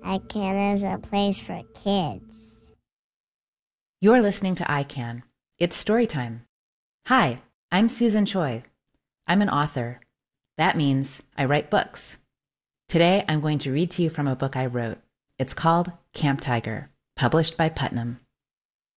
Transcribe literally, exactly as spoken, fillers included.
ICANN is a place for kids. You're listening to iCan. It's story time. Hi, I'm Susan Choi. I'm an author. That means I write books. Today, I'm going to read to you from a book I wrote. It's called Camp Tiger, published by Putnam.